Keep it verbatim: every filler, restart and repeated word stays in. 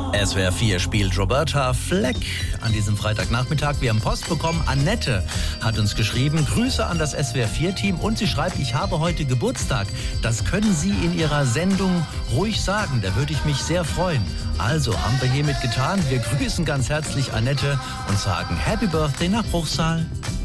S W R vier spielt Roberta Fleck an diesem Freitagnachmittag. Wir haben Post bekommen. Annette hat uns geschrieben, Grüße an das S W R vier Team. Und sie schreibt, ich habe heute Geburtstag. Das können Sie in Ihrer Sendung ruhig sagen. Da würde ich mich sehr freuen. Also haben wir hiermit getan. Wir grüßen ganz herzlich Annette und sagen Happy Birthday nach Bruchsal.